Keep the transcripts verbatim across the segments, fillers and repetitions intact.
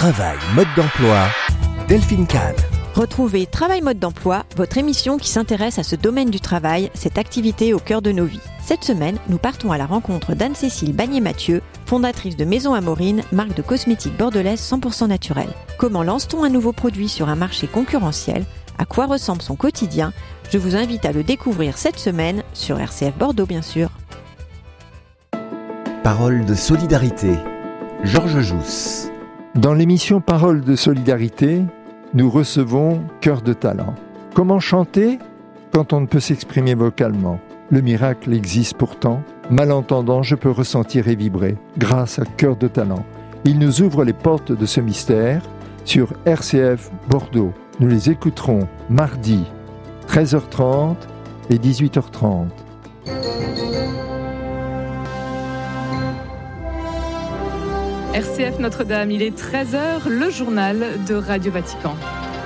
Travail, mode d'emploi, Delphine Kahn. Retrouvez Travail mode d'emploi, votre émission qui s'intéresse à ce domaine du travail, cette activité au cœur de nos vies. Cette semaine, nous partons à la rencontre d'Anne-Cécile Bagné-Mathieu, fondatrice de Maison Amorine, marque de cosmétiques bordelaise cent pour cent naturelle. Comment lance-t-on un nouveau produit sur un marché concurrentiel ? À quoi ressemble son quotidien ? Je vous invite à le découvrir cette semaine sur R C F Bordeaux, bien sûr. Parole de solidarité, Georges Jousse. Dans l'émission Parole de solidarité, nous recevons Cœur de talent. Comment chanter quand on ne peut s'exprimer vocalement ? Le miracle existe pourtant. Malentendant, je peux ressentir et vibrer grâce à Cœur de talent. Il nous ouvre les portes de ce mystère sur R C F Bordeaux. Nous les écouterons mardi treize heures trente et dix-huit heures trente. R C F Notre-Dame, il est treize heures, le journal de Radio Vatican.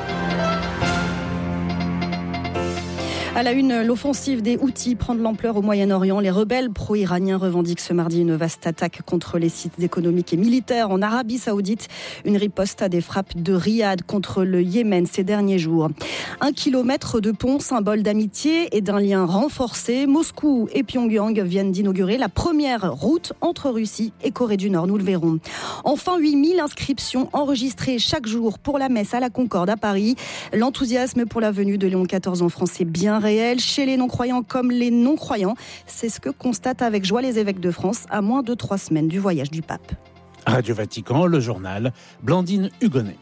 À la une, l'offensive des Houthis prend de l'ampleur au Moyen-Orient. Les rebelles pro-iraniens revendiquent ce mardi une vaste attaque contre les sites économiques et militaires en Arabie Saoudite. Une riposte à des frappes de Riyad contre le Yémen ces derniers jours. Un kilomètre de pont, symbole d'amitié et d'un lien renforcé. Moscou et Pyongyang viennent d'inaugurer la première route entre Russie et Corée du Nord. Nous le verrons. Enfin, huit mille inscriptions enregistrées chaque jour pour la messe à la Concorde à Paris. L'enthousiasme pour la venue de Léon quatorze en France est bien réel chez les non-croyants comme les non-croyants. C'est ce que constatent avec joie les évêques de France à moins de trois semaines du voyage du pape. Radio Vatican, le journal, Blandine Hugonnet.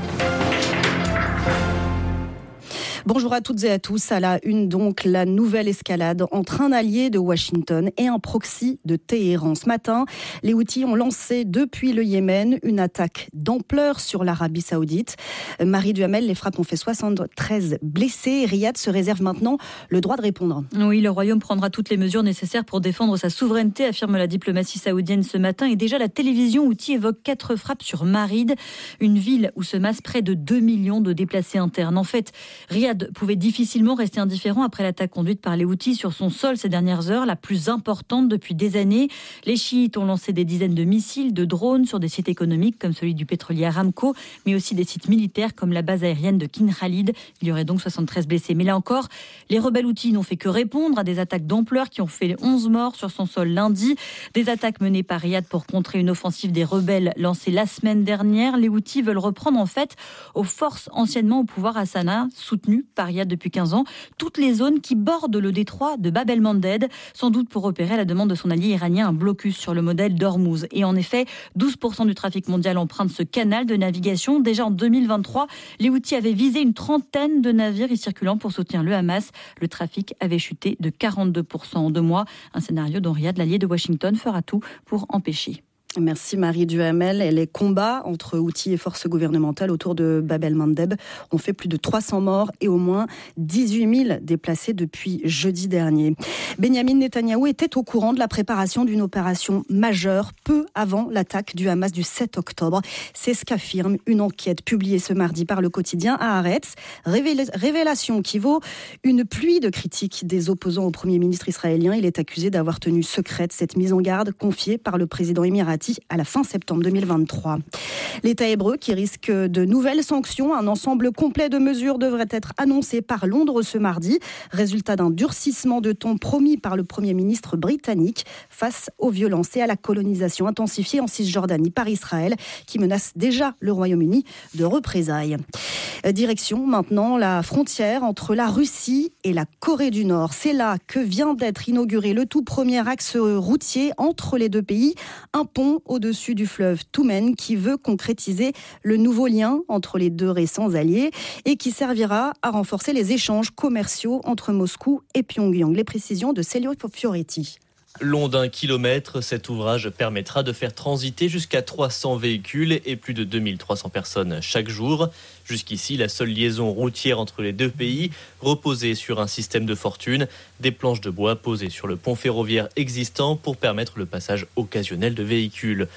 Bonjour à toutes et à tous. À la une donc, la nouvelle escalade entre un allié de Washington et un proxy de Téhéran. Ce matin, les Houthis ont lancé depuis le Yémen une attaque d'ampleur sur l'Arabie Saoudite. Marie Duhamel, les frappes ont fait soixante-treize blessés. Riyad se réserve maintenant le droit de répondre. Oui, le royaume prendra toutes les mesures nécessaires pour défendre sa souveraineté, affirme la diplomatie saoudienne ce matin. Et déjà, la télévision Houthi évoque quatre frappes sur Marib, une ville où se massent près de deux millions de déplacés internes. En fait, Riyad pouvait difficilement rester indifférent après l'attaque conduite par les Houthis sur son sol ces dernières heures, la plus importante depuis des années. Les chiites ont lancé des dizaines de missiles, de drones sur des sites économiques comme celui du pétrolier Aramco, mais aussi des sites militaires comme la base aérienne de Kin Khalid. Il y aurait donc soixante-treize blessés. Mais là encore, les rebelles Houthis n'ont fait que répondre à des attaques d'ampleur qui ont fait onze morts sur son sol lundi. Des attaques menées par Riyad pour contrer une offensive des rebelles lancée la semaine dernière. Les Houthis veulent reprendre en fait aux forces anciennement au pouvoir à Sanaa, soutenues par Riyad depuis quinze ans, toutes les zones qui bordent le détroit de Bab el-Mandeb, sans doute pour opérer à la demande de son allié iranien un blocus sur le modèle d'Ormuz. Et en effet, douze pour cent du trafic mondial emprunte ce canal de navigation. Déjà en deux mille vingt-trois, les Houthis avaient visé une trentaine de navires y circulant pour soutenir le Hamas. Le trafic avait chuté de quarante-deux pour cent en deux mois, un scénario dont Riyad, l'allié de Washington, fera tout pour empêcher. Merci Marie Duhamel. Et les combats entre Houthis et forces gouvernementales autour de Bab el-Mandeb ont fait plus de trois cents morts et au moins dix-huit mille déplacés depuis jeudi dernier. Benyamin Netanyahou était au courant de la préparation d'une opération majeure peu avant l'attaque du Hamas du sept octobre. C'est ce qu'affirme une enquête publiée ce mardi par le quotidien Haaretz. Révélation qui vaut une pluie de critiques des opposants au Premier ministre israélien. Il est accusé d'avoir tenu secrète cette mise en garde confiée par le président émirati à la fin septembre deux mille vingt-trois. L'État hébreu qui risque de nouvelles sanctions. Un ensemble complet de mesures devrait être annoncé par Londres ce mardi. Résultat d'un durcissement de ton promis par le Premier ministre britannique face aux violences et à la colonisation intensifiée en Cisjordanie par Israël qui menace déjà le Royaume-Uni de représailles. Direction maintenant la frontière entre la Russie et la Corée du Nord. C'est là que vient d'être inauguré le tout premier axe routier entre les deux pays. Un pont au-dessus du fleuve Tumen qui veut concrétiser le nouveau lien entre les deux récents alliés et qui servira à renforcer les échanges commerciaux entre Moscou et Pyongyang. Les précisions de Celio Fioretti. Long d'un kilomètre, cet ouvrage permettra de faire transiter jusqu'à trois cents véhicules et plus de deux mille trois cents personnes chaque jour. Jusqu'ici, la seule liaison routière entre les deux pays reposait sur un système de fortune, des planches de bois posées sur le pont ferroviaire existant pour permettre le passage occasionnel de véhicules.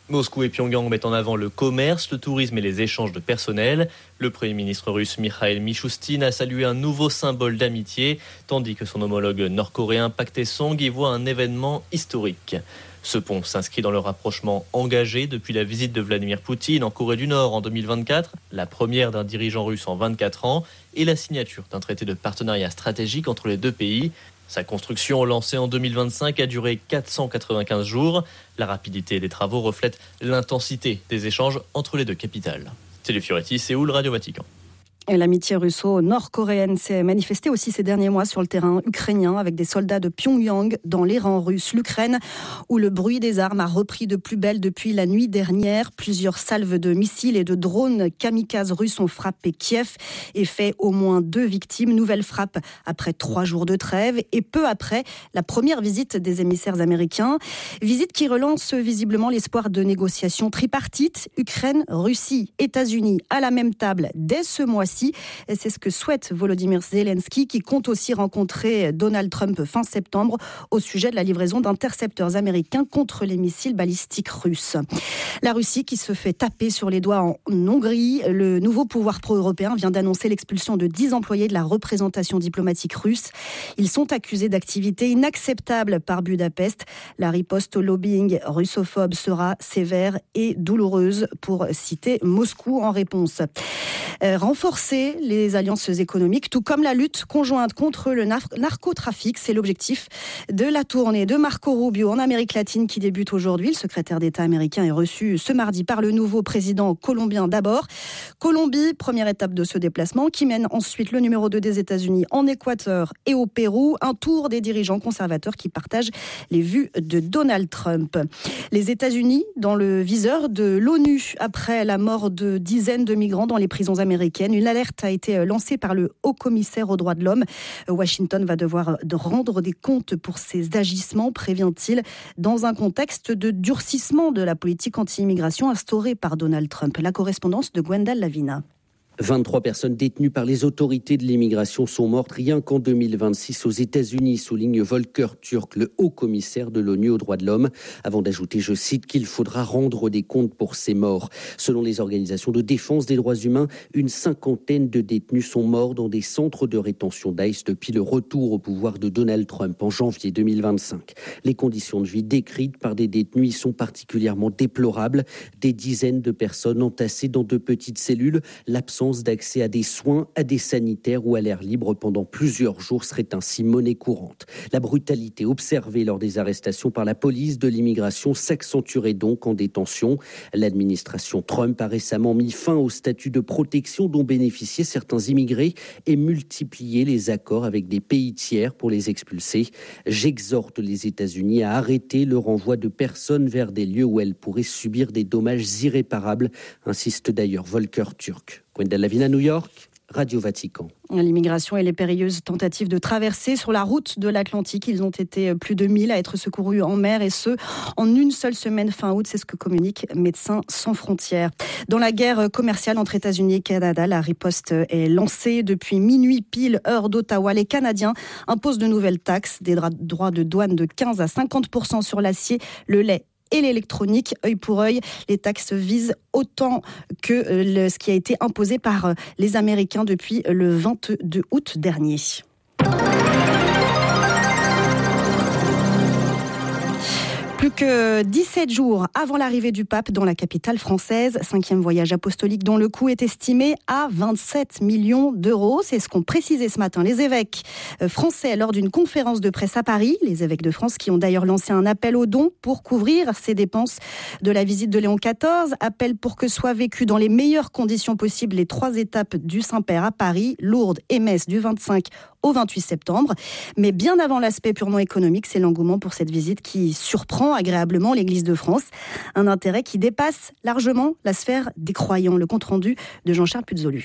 Moscou et Pyongyang mettent en avant le commerce, le tourisme et les échanges de personnel. Le Premier ministre russe Mikhail Mishustin a salué un nouveau symbole d'amitié, tandis que son homologue nord-coréen Pak Tae-song y voit un événement historique. Ce pont s'inscrit dans le rapprochement engagé depuis la visite de Vladimir Poutine en Corée du Nord en deux mille vingt-quatre, la première d'un dirigeant russe en vingt-quatre ans, et la signature d'un traité de partenariat stratégique entre les deux pays. Sa construction, lancée en deux mille vingt-cinq, a duré quatre cent quatre-vingt-quinze jours. La rapidité des travaux reflète l'intensité des échanges entre les deux capitales. Télé Fioretti, Séoul, Radio Vatican. Et l'amitié russo-nord-coréenne s'est manifestée aussi ces derniers mois sur le terrain ukrainien avec des soldats de Pyongyang dans les rangs russes. L'Ukraine, où le bruit des armes a repris de plus belle depuis la nuit dernière. Plusieurs salves de missiles et de drones kamikazes russes ont frappé Kiev et fait au moins deux victimes. Nouvelle frappe après trois jours de trêve et peu après la première visite des émissaires américains. Visite qui relance visiblement l'espoir de négociations tripartites. Ukraine, Russie, États-Unis à la même table dès ce mois-ci. C'est ce que souhaite Volodymyr Zelensky, qui compte aussi rencontrer Donald Trump fin septembre au sujet de la livraison d'intercepteurs américains contre les missiles balistiques russes. La Russie qui se fait taper sur les doigts en Hongrie. Le nouveau pouvoir pro-européen vient d'annoncer l'expulsion de dix employés de la représentation diplomatique russe. Ils sont accusés d'activités inacceptables par Budapest. La riposte au lobbying russophobe sera sévère et douloureuse, pour citer Moscou en réponse. Euh, renforcer les alliances économiques, tout comme la lutte conjointe contre le nar- narcotrafic. C'est l'objectif de la tournée de Marco Rubio en Amérique latine qui débute aujourd'hui. Le secrétaire d'État américain est reçu ce mardi par le nouveau président colombien d'abord. Colombie, première étape de ce déplacement, qui mène ensuite le numéro deux des États-Unis en Équateur et au Pérou. Un tour des dirigeants conservateurs qui partagent les vues de Donald Trump. Les États-Unis dans le viseur de l'ONU après la mort de dizaines de migrants dans les prisons américaines. Une alerte a été lancée par le haut-commissaire aux droits de l'homme. Washington va devoir rendre des comptes pour ses agissements, prévient-il, dans un contexte de durcissement de la politique anti-immigration instaurée par Donald Trump. La correspondance de Gwendal Lavina. vingt-trois personnes détenues par les autorités de l'immigration sont mortes rien qu'en deux mille vingt-six aux États-Unis, souligne Volker Türk, le haut-commissaire de l'ONU aux droits de l'homme, avant d'ajouter, je cite, qu'il faudra rendre des comptes pour ces morts. Selon les organisations de défense des droits humains, une cinquantaine de détenus sont morts dans des centres de rétention d'ICE depuis le retour au pouvoir de Donald Trump en janvier deux mille vingt-cinq. Les conditions de vie décrites par des détenus y sont particulièrement déplorables. Des dizaines de personnes entassées dans de petites cellules, l'absence d'accès à des soins, à des sanitaires ou à l'air libre pendant plusieurs jours serait ainsi monnaie courante. La brutalité observée lors des arrestations par la police de l'immigration s'accentuerait donc en détention. L'administration Trump a récemment mis fin au statut de protection dont bénéficiaient certains immigrés et multiplié les accords avec des pays tiers pour les expulser. J'exhorte les États-Unis à arrêter le renvoi de personnes vers des lieux où elles pourraient subir des dommages irréparables, insiste d'ailleurs Volker Türk. Gwendal Lavina, New York, Radio Vatican. L'immigration et les périlleuses tentatives de traverser sur la route de l'Atlantique. Ils ont été plus de mille à être secourus en mer et ce, en une seule semaine fin août. C'est ce que communique Médecins sans frontières. Dans la guerre commerciale entre États-Unis et Canada, la riposte est lancée depuis minuit pile, heure d'Ottawa. Les Canadiens imposent de nouvelles taxes, des droits de douane de quinze à cinquante pour cent sur l'acier, le lait et l'électronique, œil pour œil. Les taxes visent autant que le, ce qui a été imposé par les Américains depuis le vingt-deux août dernier. Plus que dix-sept jours avant l'arrivée du pape dans la capitale française, cinquième voyage apostolique dont le coût est estimé à vingt-sept millions d'euros. C'est ce qu'ont précisé ce matin les évêques français lors d'une conférence de presse à Paris. Les évêques de France qui ont d'ailleurs lancé un appel aux dons pour couvrir ces dépenses de la visite de Léon quatorze. Appel pour que soient vécues dans les meilleures conditions possibles les trois étapes du Saint-Père à Paris, Lourdes et Metz du vingt-cinq au vingt-huit septembre. Mais bien avant l'aspect purement économique, c'est l'engouement pour cette visite qui surprend agréablement l'Église de France. Un intérêt qui dépasse largement la sphère des croyants. Le compte-rendu de Jean-Charles Puzolu.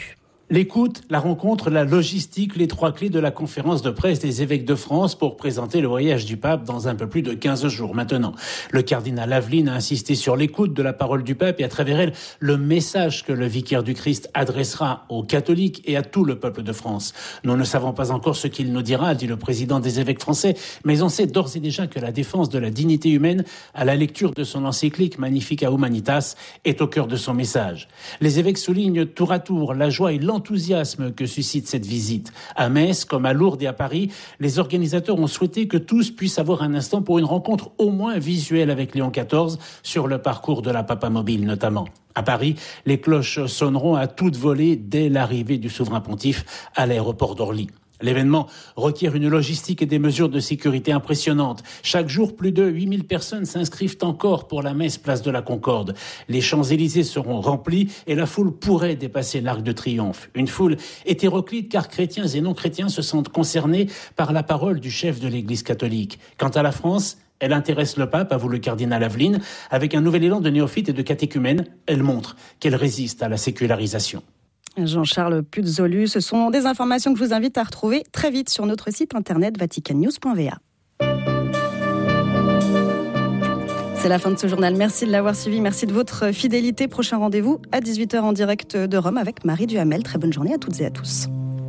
L'écoute, la rencontre, la logistique, les trois clés de la conférence de presse des évêques de France pour présenter le voyage du pape dans un peu plus de quinze jours maintenant. Le cardinal Aveline a insisté sur l'écoute de la parole du pape et à travers elle, le message que le vicaire du Christ adressera aux catholiques et à tout le peuple de France. Nous ne savons pas encore ce qu'il nous dira, dit le président des évêques français, mais on sait d'ores et déjà que la défense de la dignité humaine, à la lecture de son encyclique Magnificat Humanitas, est au cœur de son message. Les évêques soulignent tour à tour la joie et l'enthousiasme L'enthousiasme que suscite cette visite. À Metz, comme à Lourdes et à Paris, les organisateurs ont souhaité que tous puissent avoir un instant pour une rencontre au moins visuelle avec Léon quatorze sur le parcours de la Papamobile notamment. À Paris, les cloches sonneront à toute volée dès l'arrivée du souverain pontife à l'aéroport d'Orly. L'événement requiert une logistique et des mesures de sécurité impressionnantes. Chaque jour, plus de huit mille personnes s'inscrivent encore pour la messe place de la Concorde. Les Champs-Élysées seront remplis et la foule pourrait dépasser l'Arc de Triomphe. Une foule hétéroclite car chrétiens et non-chrétiens se sentent concernés par la parole du chef de l'Église catholique. Quant à la France, elle intéresse le pape, avoue le cardinal Aveline. Avec un nouvel élan de néophytes et de catéchumènes, elle montre qu'elle résiste à la sécularisation. Jean-Charles Puzolu, ce sont des informations que je vous invite à retrouver très vite sur notre site internet vatican news point v a. C'est la fin de ce journal. Merci de l'avoir suivi. Merci de votre fidélité. Prochain rendez-vous à dix-huit heures en direct de Rome avec Marie Duhamel. Très bonne journée à toutes et à tous.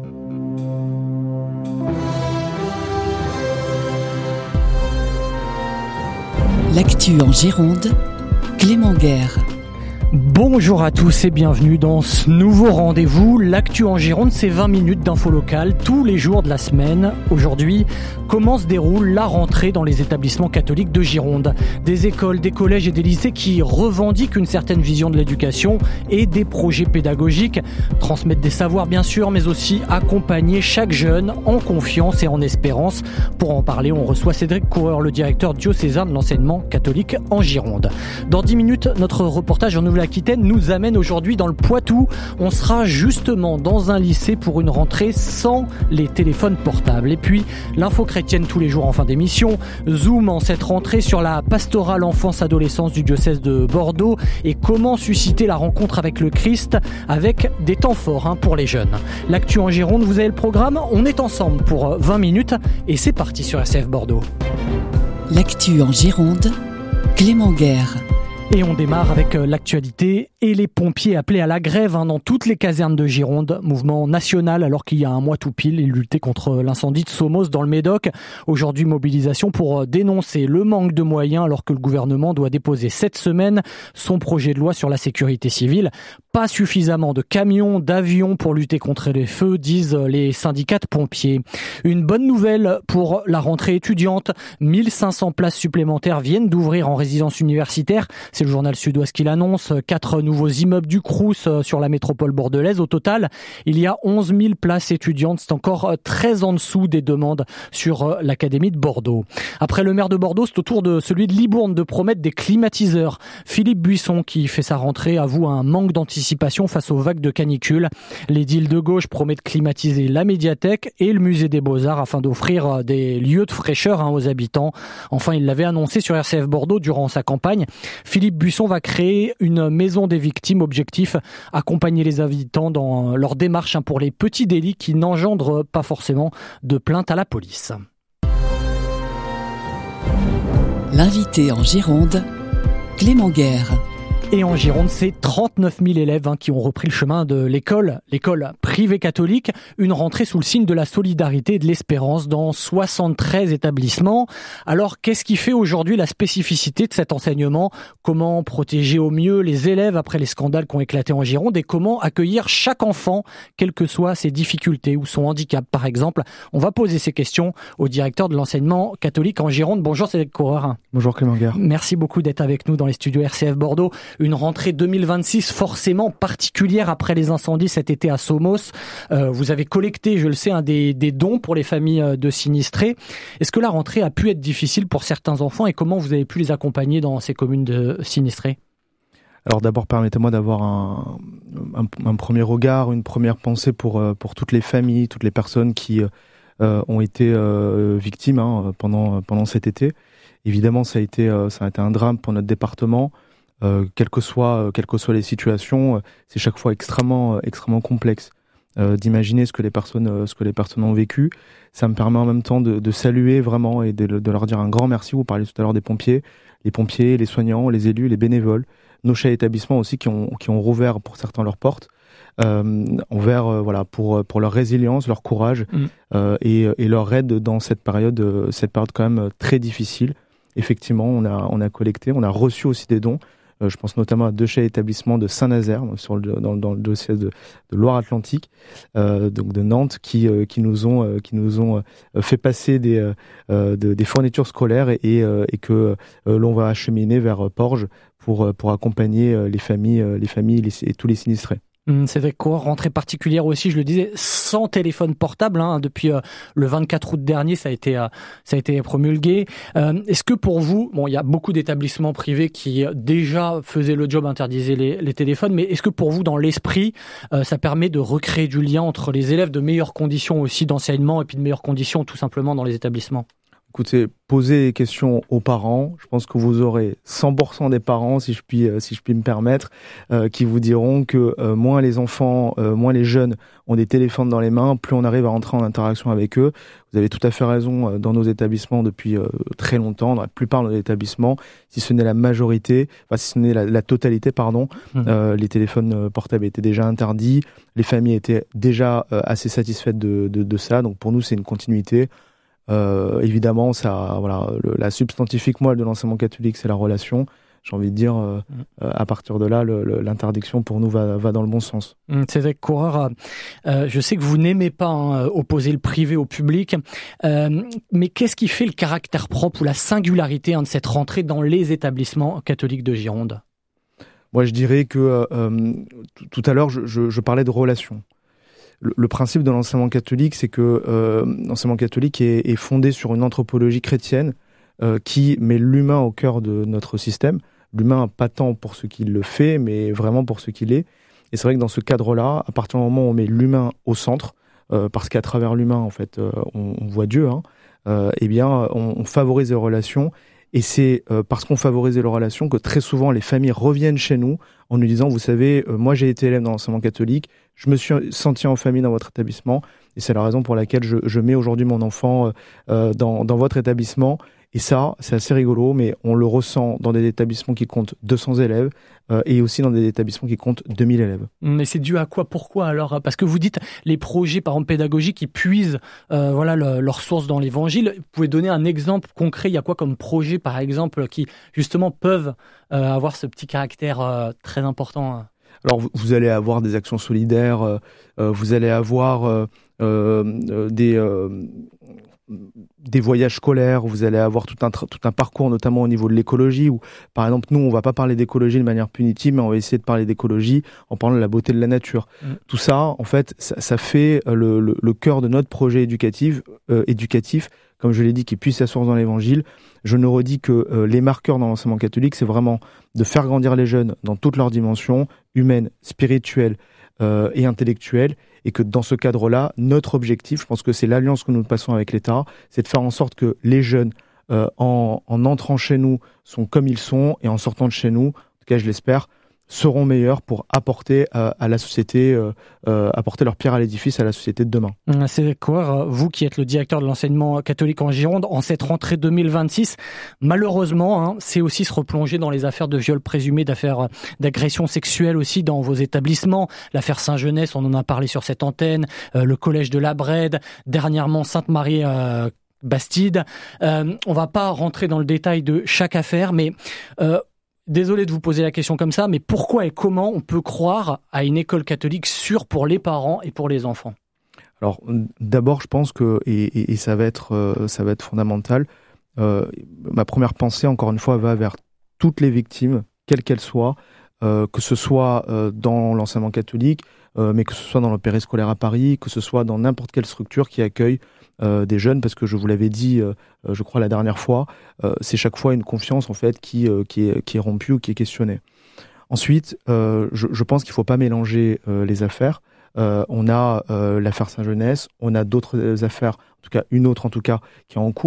L'actu en Gironde, Clément Guerre. Bonjour à tous et bienvenue dans ce nouveau rendez-vous. L'actu en Gironde, c'est vingt minutes d'infos locales tous les jours de la semaine. Aujourd'hui, comment se déroule la rentrée dans les établissements catholiques de Gironde? Des écoles, des collèges et des lycées qui revendiquent une certaine vision de l'éducation et des projets pédagogiques. Transmettre des savoirs bien sûr, mais aussi accompagner chaque jeune en confiance et en espérance. Pour en parler, on reçoit Cédric Coureur, le directeur diocésain de l'enseignement catholique en Gironde. Dans dix minutes, notre reportage en Nouvelle-Aquitaine nous amène aujourd'hui dans le Poitou. On sera justement dans un lycée pour une rentrée sans les téléphones portables. Et puis, l'info chrétienne tous les jours en fin d'émission. Zoom en cette rentrée sur la pastorale enfance-adolescence du diocèse de Bordeaux et comment susciter la rencontre avec le Christ avec des temps forts hein, pour les jeunes. L'actu en Gironde, vous avez le programme. On est ensemble pour vingt minutes et c'est parti sur R C F Bordeaux. L'actu en Gironde, Clément Guerre. Et on démarre avec l'actualité et les pompiers appelés à la grève hein, dans toutes les casernes de Gironde. Mouvement national alors qu'il y a un mois tout pile, ils luttaient contre l'incendie de Somos dans le Médoc. Aujourd'hui, mobilisation pour dénoncer le manque de moyens alors que le gouvernement doit déposer cette semaine son projet de loi sur la sécurité civile. Pas suffisamment de camions, d'avions pour lutter contre les feux, disent les syndicats de pompiers. Une bonne nouvelle pour la rentrée étudiante. mille cinq cents places supplémentaires viennent d'ouvrir en résidence universitaire. C'est le journal Sud-Ouest qui l'annonce. Quatre nouveaux immeubles du Crous sur la métropole bordelaise. Au total, il y a onze mille places étudiantes. C'est encore très en dessous des demandes sur l'Académie de Bordeaux. Après le maire de Bordeaux, c'est au tour de celui de Libourne de promettre des climatiseurs. Philippe Buisson, qui fait sa rentrée, avoue un manque d'anticipation face aux vagues de canicule. L'édile de gauche promet de climatiser la médiathèque et le musée des Beaux-Arts afin d'offrir des lieux de fraîcheur hein, aux habitants. Enfin, il l'avait annoncé sur R C F Bordeaux durant sa campagne. Philippe Buisson va créer une maison des victimes. Objectif, accompagner les habitants dans leur démarche pour les petits délits qui n'engendrent pas forcément de plainte à la police. L'invité en Gironde, Clément Guerre. Et en Gironde, c'est trente-neuf mille élèves hein, qui ont repris le chemin de l'école, l'école privée catholique. Une rentrée sous le signe de la solidarité et de l'espérance dans soixante-treize établissements. Alors, qu'est-ce qui fait aujourd'hui la spécificité de cet enseignement? Comment protéger au mieux les élèves après les scandales qui ont éclaté en Gironde? Et comment accueillir chaque enfant, quelles que soient ses difficultés ou son handicap, par exemple? On va poser ces questions au directeur de l'enseignement catholique en Gironde. Bonjour, Cédric Coureur. Bonjour, Clément Guerre. Merci beaucoup d'être avec nous dans les studios R C F Bordeaux. Une rentrée deux mille vingt-six forcément particulière après les incendies cet été à Somos. Euh, vous avez collecté, je le sais, un des, des dons pour les familles de sinistrés. Est-ce que la rentrée a pu être difficile pour certains enfants et comment vous avez pu les accompagner dans ces communes de sinistrés? Alors d'abord, permettez-moi d'avoir un, un, un premier regard, une première pensée pour, pour toutes les familles, toutes les personnes qui euh, ont été euh, victimes hein, pendant, pendant cet été. Évidemment, ça a été, ça a été un drame pour notre département. Euh, quelles que soient, quelles que soient les situations, euh, c'est chaque fois extrêmement, euh, extrêmement complexe. euh, d'imaginer ce que les personnes, euh, ce que les personnes ont vécu. Ça me permet en même temps de, de saluer vraiment et de, de leur dire un grand merci. Vous parliez tout à l'heure des pompiers, les pompiers, les soignants, les élus, les bénévoles, nos chefs d'établissement aussi qui ont, qui ont rouvert pour certains leurs portes, euh, envers, euh, voilà, pour, pour leur résilience, leur courage mmh. euh, et, et leur aide dans cette période, euh, cette période quand même très difficile. Effectivement, on a, on a collecté, on a reçu aussi des dons. Euh, je pense notamment à deux chefs d'établissement de Saint-Nazaire, sur le, dans, dans le dossier de, de Loire-Atlantique, euh, donc de Nantes, qui, euh, qui nous ont, euh, qui nous ont euh, fait passer des, euh, de, des fournitures scolaires et, et, euh, et que euh, l'on va acheminer vers Porges pour, pour accompagner euh, les familles, euh, les familles les, et tous les sinistrés. C'est vrai quoi, rentrée particulière aussi, je le disais, sans téléphone portable, hein, depuis euh, le vingt-quatre août dernier, ça a été, euh, ça a été promulgué. Euh, est-ce que pour vous, bon, il y a beaucoup d'établissements privés qui euh, déjà faisaient le job, interdisaient les, les téléphones, mais est-ce que pour vous, dans l'esprit, euh, ça permet de recréer du lien entre les élèves, de meilleures conditions aussi d'enseignement et puis de meilleures conditions tout simplement dans les établissements ? Écoutez, posez des questions aux parents. Je pense que vous aurez cent pour cent des parents, si je puis, si je puis me permettre, euh, qui vous diront que euh, moins les enfants, euh, moins les jeunes ont des téléphones dans les mains, plus on arrive à rentrer en interaction avec eux. Vous avez tout à fait raison, euh, dans nos établissements depuis euh, très longtemps, dans la plupart de nos établissements, si ce n'est la majorité, enfin si ce n'est la, la totalité, pardon, mmh. euh, les téléphones portables étaient déjà interdits, les familles étaient déjà euh, assez satisfaites de, de, de ça, donc pour nous c'est une continuité. Euh, évidemment, ça, voilà, le, la substantifique moelle de l'enseignement catholique, c'est la relation. J'ai envie de dire, euh, mmh. euh, à partir de là, le, le, l'interdiction pour nous va, va dans le bon sens. Mmh, c'est vrai, Coureur, euh, je sais que vous n'aimez pas hein, opposer le privé au public, euh, mais qu'est-ce qui fait le caractère propre ou la singularité hein, de cette rentrée dans les établissements catholiques de Gironde ? Moi, je dirais que euh, tout à l'heure, je, je, je parlais de relation. Le, le principe de l'enseignement catholique, c'est que euh, l'enseignement catholique est, est fondé sur une anthropologie chrétienne euh, qui met l'humain au cœur de notre système. L'humain, pas tant pour ce qu'il le fait, mais vraiment pour ce qu'il est. Et c'est vrai que dans ce cadre-là, à partir du moment où on met l'humain au centre, euh, parce qu'à travers l'humain, en fait, euh, on, on voit Dieu, hein, euh, eh bien, on, on favorise les relations. Et c'est euh, parce qu'on favorise les relations que très souvent les familles reviennent chez nous en nous disant, vous savez, euh, moi j'ai été élève dans l'enseignement catholique, je me suis senti en famille dans votre établissement, et c'est la raison pour laquelle je, je mets aujourd'hui mon enfant euh, dans, dans votre établissement. Et ça, c'est assez rigolo, mais on le ressent dans des établissements qui comptent deux cents élèves euh, et aussi dans des établissements qui comptent deux mille élèves. Mais c'est dû à quoi ? Pourquoi alors ? Parce que vous dites les projets, par exemple, pédagogiques qui puisent euh, voilà, le, leur source dans l'évangile. Vous pouvez donner un exemple concret ? Il y a quoi comme projet, par exemple, qui justement peuvent euh, avoir ce petit caractère euh, très important ? Alors, vous, vous allez avoir des actions solidaires, euh, vous allez avoir euh, euh, des... Euh, des voyages scolaires, vous allez avoir tout un, tout un parcours, notamment au niveau de l'écologie, où, par exemple, nous, on va pas parler d'écologie de manière punitive, mais on va essayer de parler d'écologie en parlant de la beauté de la nature. Mmh. Tout ça, en fait, ça, ça fait le, le, le cœur de notre projet éducatif, euh, éducatif, comme je l'ai dit, qui puise sa source dans l'évangile. Je ne redis que euh, les marqueurs dans l'enseignement catholique, c'est vraiment de faire grandir les jeunes dans toutes leurs dimensions, humaines, spirituelles euh, et intellectuelles, et que dans ce cadre-là, notre objectif, je pense que c'est l'alliance que nous passons avec l'État, c'est de faire en sorte que les jeunes, euh, en, en entrant chez nous, sont comme ils sont, et en sortant de chez nous, en tout cas je l'espère, seront meilleurs pour apporter à, à la société, euh, euh, apporter leur pierre à l'édifice à la société de demain. C'est quoi, vous qui êtes le directeur de l'enseignement catholique en Gironde, en cette rentrée deux mille vingt-six, malheureusement, hein, c'est aussi se replonger dans les affaires de viol présumé, d'affaires d'agression sexuelle aussi dans vos établissements. L'affaire Saint-Genès, on en a parlé sur cette antenne, euh, le collège de la Brède, dernièrement Sainte-Marie euh, Bastide. Euh, on va pas rentrer dans le détail de chaque affaire, mais euh, désolé de vous poser la question comme ça, mais pourquoi et comment on peut croire à une école catholique sûre pour les parents et pour les enfants ? Alors, d'abord, je pense que, et, et, et ça va être, euh, ça va être fondamental, euh, ma première pensée, encore une fois, va vers toutes les victimes, quelles qu'elles soient, euh, que ce soit euh, dans l'enseignement catholique, euh, mais que ce soit dans le périscolaire à Paris, que ce soit dans n'importe quelle structure qui accueille Euh, des jeunes, parce que je vous l'avais dit, euh, je crois la dernière fois, euh, c'est chaque fois une confiance en fait qui euh, qui est qui est rompue ou qui est questionnée. Ensuite, euh, je, je pense qu'il faut pas mélanger euh, les affaires. Euh, on a euh, l'affaire Saint-Genès, on a d'autres affaires, en tout cas une autre en tout cas qui est en cours.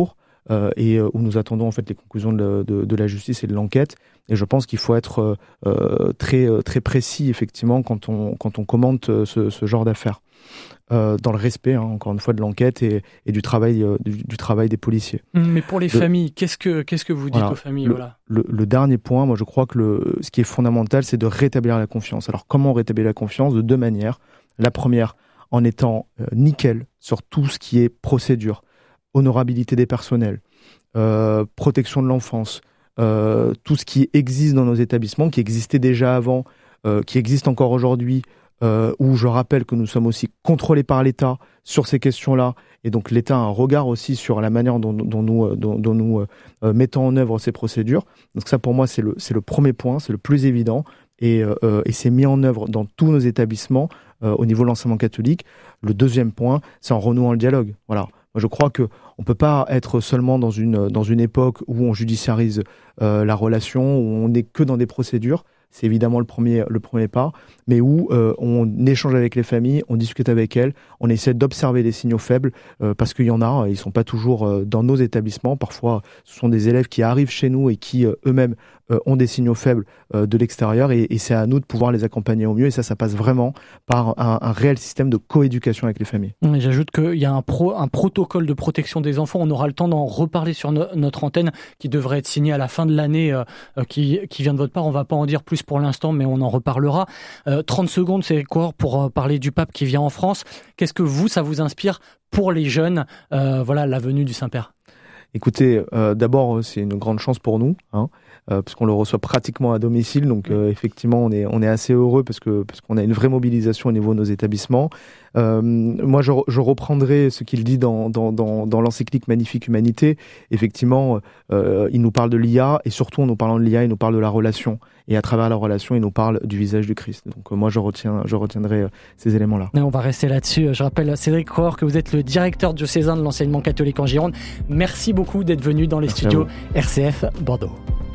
euh, et où nous attendons en fait les conclusions de, de, de la justice et de l'enquête. Et je pense qu'il faut être euh, très très précis effectivement quand on quand on commente ce, ce genre d'affaires, euh, dans le respect hein, encore une fois de l'enquête et, et du travail euh, du, du travail des policiers. Mais pour les de, familles, qu'est-ce que qu'est-ce que vous dites voilà, aux familles le, voilà. le, le dernier point, moi je crois que le ce qui est fondamental, c'est de rétablir la confiance. Alors comment on rétablit la confiance? De deux manières. La première, en étant euh, nickel sur tout ce qui est procédure, honorabilité des personnels, euh, protection de l'enfance, euh, tout ce qui existe dans nos établissements, qui existait déjà avant, euh, qui existe encore aujourd'hui, euh, où je rappelle que nous sommes aussi contrôlés par l'État sur ces questions-là, et donc l'État a un regard aussi sur la manière dont, dont nous, dont, dont nous euh, mettons en œuvre ces procédures. Donc ça, pour moi, c'est le, c'est le premier point, c'est le plus évident, et, euh, et c'est mis en œuvre dans tous nos établissements euh, au niveau de l'enseignement catholique. Le deuxième point, c'est en renouant le dialogue. Voilà. Moi, je crois que on peut pas être seulement dans une dans une époque où on judiciarise euh, la relation, où on n'est que dans des procédures. C'est évidemment le premier le premier pas, mais où euh, on échange avec les familles, on discute avec elles, on essaie d'observer les signaux faibles euh, parce qu'il y en a, ils sont pas toujours euh, dans nos établissements. Parfois, ce sont des élèves qui arrivent chez nous et qui euh, eux-mêmes euh, ont des signaux faibles euh, de l'extérieur, et, et c'est à nous de pouvoir les accompagner au mieux. Et ça, ça passe vraiment par un, un réel système de coéducation avec les familles. Et j'ajoute qu'il y a un, pro, un protocole de protection des enfants. On aura le temps d'en reparler sur no, notre antenne, qui devrait être signé à la fin de l'année, euh, qui, qui vient de votre part. On va pas en dire plus pour l'instant, mais on en reparlera. Euh, trente secondes, c'est quoi pour euh, parler du pape qui vient en France? Qu'est-ce que vous, ça vous inspire pour les jeunes, euh, voilà, la venue du Saint-Père? Écoutez, euh, d'abord, c'est une grande chance pour nous, hein, euh, parce qu'on le reçoit pratiquement à domicile. Donc, euh, effectivement, on est on est assez heureux parce que parce qu'on a une vraie mobilisation au niveau de nos établissements. Euh, moi, je, je reprendrai ce qu'il dit dans dans dans, dans l'encyclique Magnifique Humanité. Effectivement, euh, il nous parle de l'I A, et surtout en nous parlant de l'I A, il nous parle de la relation. Et à travers la relation, il nous parle du visage du Christ. Donc euh, moi, je retiens, je retiendrai euh, ces éléments-là. Et on va rester là-dessus. Je rappelle, Cédric Rohr, que vous êtes le directeur diocésain de l'enseignement catholique en Gironde. Merci beaucoup d'être venu dans les Merci studios R C F Bordeaux.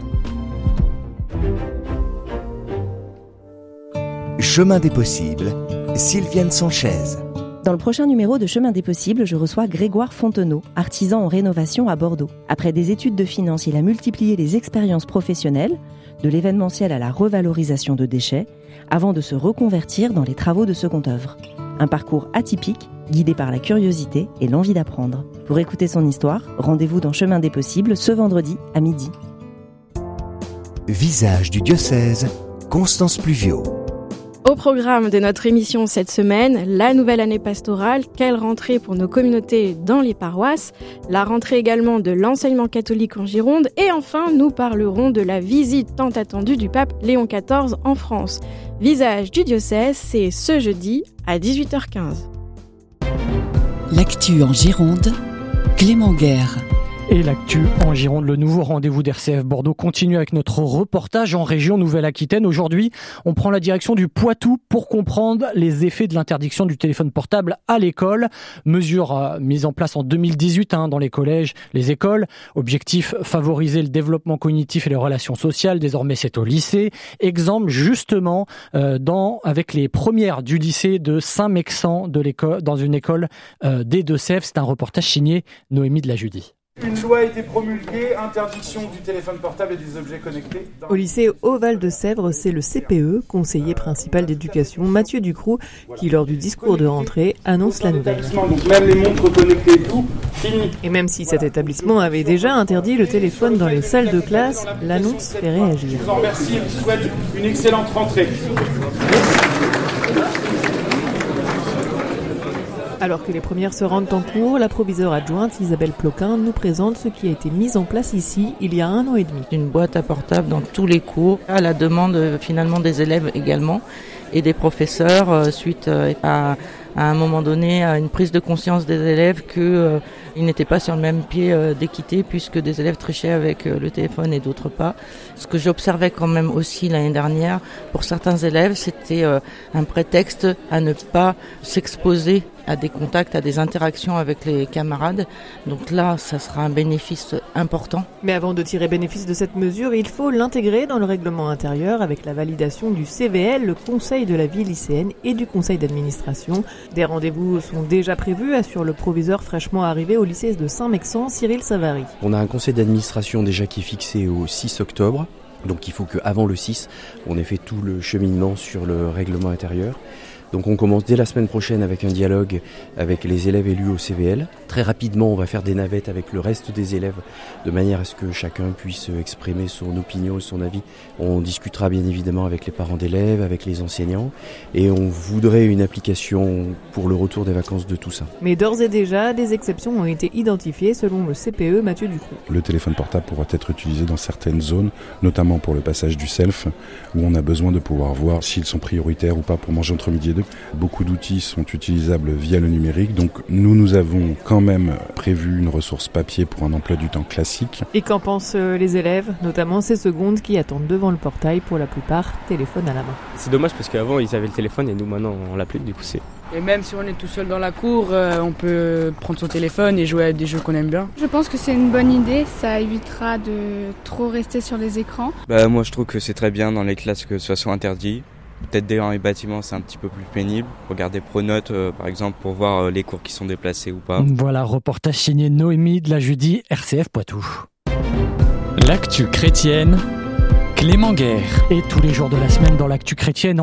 Chemin des possibles, Sylviane Sanchez. Dans le prochain numéro de Chemin des possibles, je reçois Grégoire Fontenot, artisan en rénovation à Bordeaux. Après des études de finance, il a multiplié les expériences professionnelles, de l'événementiel à la revalorisation de déchets, avant de se reconvertir dans les travaux de seconde œuvre. Un parcours atypique, guidé par la curiosité et l'envie d'apprendre. Pour écouter son histoire, rendez-vous dans Chemin des possibles ce vendredi à midi. Visage du diocèse, Constance Pluvio. Au programme de notre émission cette semaine, la nouvelle année pastorale, quelle rentrée pour nos communautés dans les paroisses, la rentrée également de l'enseignement catholique en Gironde, et enfin nous parlerons de la visite tant attendue du pape Léon quatorze en France. Visage du diocèse, c'est ce jeudi à dix-huit heures quinze. L'actu en Gironde, Clément Guerre. Et l'actu en Gironde, le nouveau rendez-vous d'R C F Bordeaux continue avec notre reportage en région Nouvelle-Aquitaine. Aujourd'hui, on prend la direction du Poitou pour comprendre les effets de l'interdiction du téléphone portable à l'école. Mesure euh, mise en place en deux mille dix-huit hein, dans les collèges, les écoles. Objectif, favoriser le développement cognitif et les relations sociales. Désormais, c'est au lycée. Exemple, justement, euh, dans, avec les premières du lycée de Saint-Mexan de l'école, dans une école euh, des Deux-Sèvres. C'est un reportage signé Noémie de la Judie. Une loi a été promulguée, interdiction du téléphone portable et des objets connectés. Au lycée Oval de Sèvres, c'est le C P E, conseiller principal d'éducation, Mathieu Ducroux, qui lors du discours de rentrée annonce la nouvelle. Donc même les montres connectées et tout, fini. Et même si cet établissement avait déjà interdit le téléphone dans les salles de classe, l'annonce fait réagir. Je vous en remercie et vous souhaite une excellente rentrée. Alors que les premières se rendent en cours, la proviseure adjointe Isabelle Ploquin nous présente ce qui a été mis en place ici il y a un an et demi. Une boîte à portable dans tous les cours, à la demande finalement des élèves également et des professeurs, suite à, à un moment donné à une prise de conscience des élèves qu'ils euh, n'étaient pas sur le même pied euh, d'équité puisque des élèves trichaient avec euh, le téléphone et d'autres pas. Ce que j'observais quand même aussi l'année dernière, pour certains élèves, c'était euh, un prétexte à ne pas s'exposer à des contacts, à des interactions avec les camarades. Donc là, ça sera un bénéfice important. Mais avant de tirer bénéfice de cette mesure, il faut l'intégrer dans le règlement intérieur avec la validation du C V L, le Conseil de la vie lycéenne, et du Conseil d'administration. Des rendez-vous sont déjà prévus, assure le proviseur fraîchement arrivé au lycée de Saint-Mexan, Cyril Savary. On a un conseil d'administration déjà qui est fixé au six octobre. Donc il faut qu'avant le six, on ait fait tout le cheminement sur le règlement intérieur. Donc on commence dès la semaine prochaine avec un dialogue avec les élèves élus au C V L. Très rapidement, on va faire des navettes avec le reste des élèves de manière à ce que chacun puisse exprimer son opinion et son avis. On discutera bien évidemment avec les parents d'élèves, avec les enseignants et on voudrait une application pour le retour des vacances de tout ça. Mais d'ores et déjà, des exceptions ont été identifiées selon le C P E Mathieu Ducroux. Le téléphone portable pourra être utilisé dans certaines zones, notamment pour le passage du self, où on a besoin de pouvoir voir s'ils sont prioritaires ou pas pour manger entre midi et deux. Beaucoup d'outils sont utilisables via le numérique, donc nous, nous avons quand même prévu une ressource papier pour un emploi du temps classique. Et qu'en pensent les élèves, notamment ces secondes qui attendent devant le portail, pour la plupart, téléphone à la main. C'est dommage parce qu'avant ils avaient le téléphone et nous maintenant on l'a plus, du coup c'est... Et même si on est tout seul dans la cour, euh, on peut prendre son téléphone et jouer à des jeux qu'on aime bien. Je pense que c'est une bonne idée, ça évitera de trop rester sur les écrans. Bah, moi je trouve que c'est très bien dans les classes que ce soit interdit. Peut-être dans les bâtiments c'est un petit peu plus pénible. Regardez Pronote euh, par exemple pour voir euh, les cours qui sont déplacés ou pas. Voilà, reportage signé Noémie de la Judy, R C F Poitou. L'actu chrétienne, Clément Guerre. Et tous les jours de la semaine dans l'actu chrétienne,